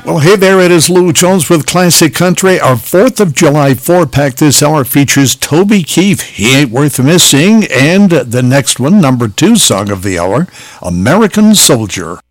Well, hey there, it is Lou Jones with Classic Country. Our 4th of July 4-pack this hour features Toby Keith, He Ain't Worth Missing, and the next one, number 2 song of the hour, American Soldier.